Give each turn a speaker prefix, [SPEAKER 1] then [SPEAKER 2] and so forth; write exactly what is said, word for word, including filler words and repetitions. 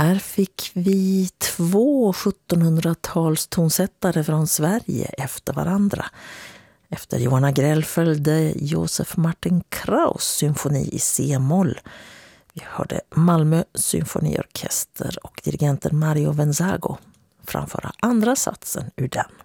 [SPEAKER 1] Här fick vi två sjuttonhundratals tonsättare från Sverige efter varandra. Efter Johan Agrell följde Josef Martin Kraus symfoni i C-moll. Vi hörde Malmö symfoniorkester och dirigenten Mario Venzago framföra andra satsen ur den.